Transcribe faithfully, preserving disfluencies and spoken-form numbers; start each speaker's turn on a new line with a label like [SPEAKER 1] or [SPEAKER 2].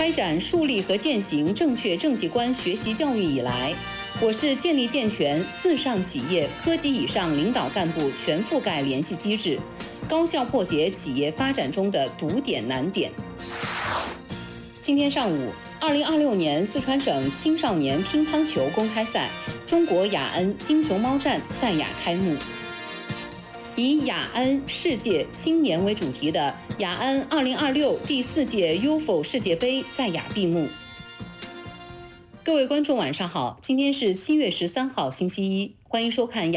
[SPEAKER 1] 开展树立和践行正确政绩观学习教育以来，我市建立健全四上企业科级以上领导干部全覆盖联系机制，高效破解企业发展中的堵点难点。今天上午，二零二六年四川省青少年乒乓球公开赛中国雅安金熊猫站在雅开幕。以雅安世界青年为主题的雅安二零二六第四届 U F O 世界杯在雅闭幕。各位观众晚上好，今天是七月十三号星期一，欢迎收看雅。